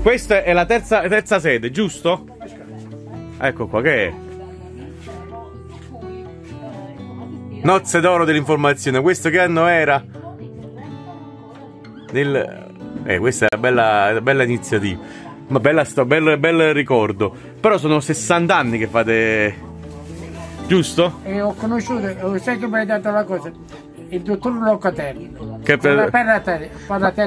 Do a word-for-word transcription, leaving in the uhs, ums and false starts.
Questa è la terza, terza sede, giusto? Ecco qua, che è? Nozze d'oro dell'informazione. Questo che anno era? Nel... Eh, questa è una bella, una bella iniziativa. Ma bella sto, bel, bel ricordo. Però sono sessanta anni che fate... Giusto? E ho conosciuto, sai che mi hai dato la cosa? Il dottor Locatelli. Che per... Per la terra, per la terra.